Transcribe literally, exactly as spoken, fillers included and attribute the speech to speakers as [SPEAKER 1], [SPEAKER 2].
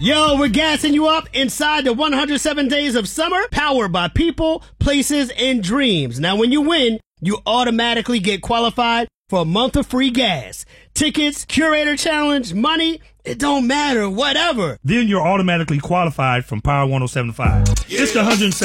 [SPEAKER 1] Yo, we're gassing you up inside the one hundred seven Days of Summer, powered by people, places, and dreams. Now, when you win, you automatically get qualified for a month of free gas. Tickets, curator challenge, money, it don't matter, whatever.
[SPEAKER 2] Then you're automatically qualified from Power one oh seven point five. Yeah. It's the one hundred